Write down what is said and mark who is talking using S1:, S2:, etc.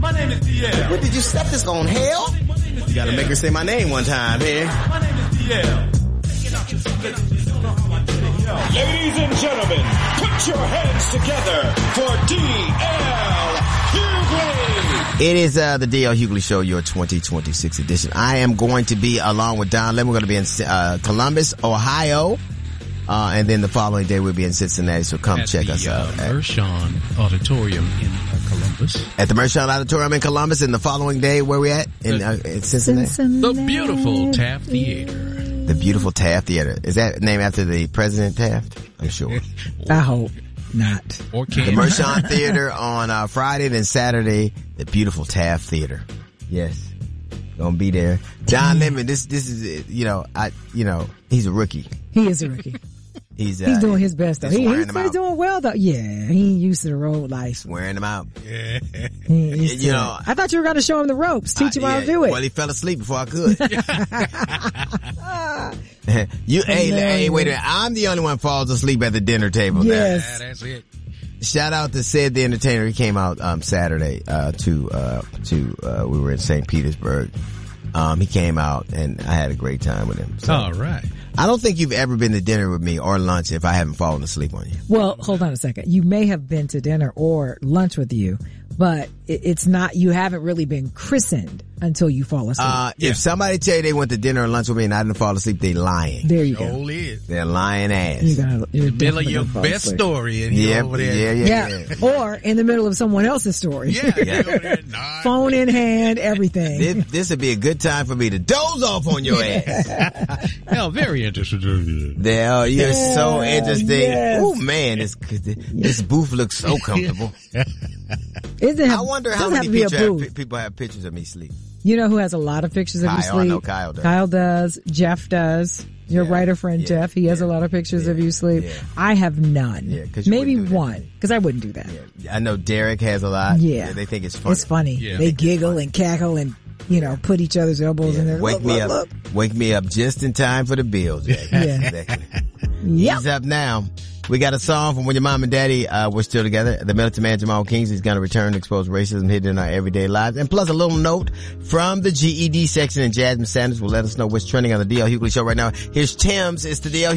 S1: My name is DL.
S2: What did you set this on, hell? You gotta make her say my name one time here.
S1: My name is DL.
S3: Ladies and gentlemen, put your hands together for DL Hughley.
S2: It is the DL Hughley Show, your 2026 edition. I am going to be, along with Don Lemon, we're going to be in Columbus, Ohio. And then the following day we'll be in Cincinnati, so come check us out.
S4: At the Mershon Auditorium in Columbus.
S2: At the Mershon Auditorium in Columbus, and the following day, where we at? In Cincinnati?
S4: The beautiful Taft Theater.
S2: The beautiful Taft Theater. Is that named after the President Taft? I'm sure.
S5: I hope not.
S4: Or
S2: The Mershon Theater on Friday, then Saturday, the beautiful Taft Theater. Yes. Gonna be there. Don Lemon, this is, he's a rookie.
S5: He is a rookie.
S2: He's
S5: doing his best though. He's
S2: doing
S5: well though. Yeah, he ain't used to the road life.
S2: Wearing him out.
S4: Yeah.
S5: I thought you were going to show him the ropes, teach him how to do it.
S2: Well, he fell asleep before I could. Hey, wait a minute. I'm the only one falls asleep at the dinner table.
S5: Yes.
S4: Yeah, that's it.
S2: Shout out to Sid the Entertainer. He came out Saturday we were in St. Petersburg. He came out and I had a great time with him. So.
S4: All right.
S2: I don't think you've ever been to dinner with me or lunch if I haven't fallen asleep on you.
S5: Well, hold on a second. You may have been to dinner or lunch with you, but it's not, you haven't really been christened until you fall asleep.
S2: If somebody tell you they went to dinner or lunch with me and I didn't fall asleep, they lying.
S5: There you go.
S2: They're lying ass.
S5: You're
S4: Middle of your best story and he over there.
S5: Yeah. Or in the middle of someone else's story.
S4: Yeah.
S5: Phone in hand, everything.
S2: This would be a good time for me to doze off on your ass.
S4: No, very interesting.
S2: You're so interesting.
S5: Yes.
S2: Oh man, this booth looks so comfortable. I wonder how many people have pictures of me sleep.
S5: You know who has a lot of pictures of you sleep?
S2: I know Kyle does.
S5: Kyle does. Jeff does. Your writer friend Jeff, he has a lot of pictures of you sleep. Yeah. I have none. Yeah, maybe one, because I wouldn't do that.
S2: Yeah. I know Derek has a lot. Yeah. They think it's funny.
S5: It's funny. Yeah. They giggle and cackle and put each other's elbows in there.
S2: Wake me up just in time for the bills. Jack.
S5: Yeah.
S2: Exactly. He's up now. We got a song from when your mom and daddy were still together. The Militant Man Jamal Kingsley is going to return to expose racism hidden in our everyday lives. And plus a little note from the GED section, and Jasmine Sanders will let us know what's trending on the DL Hughley Show right now. Here's Tim's. It's the DL